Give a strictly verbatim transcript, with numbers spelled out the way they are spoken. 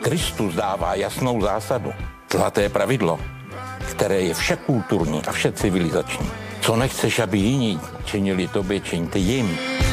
Kristus dává jasnou zásadu, zlaté pravidlo, které je všekulturní a vše civilizační. Co nechceš, aby jiní činili tobě, čiňte jim.